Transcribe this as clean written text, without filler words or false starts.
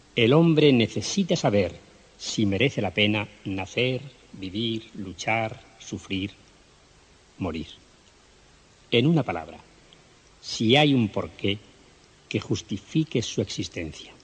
El hombre necesita saber si merece la pena nacer, vivir, luchar, sufrir, morir. En una palabra, si hay un porqué que justifique su existencia.